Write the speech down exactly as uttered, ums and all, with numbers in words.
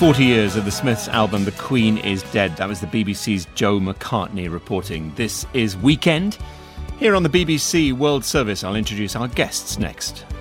forty years of the Smiths' album The Queen is Dead. That was the B B C's Joe McCartney reporting. This is Weekend. Here on the B B C World Service, I'll introduce our guests next.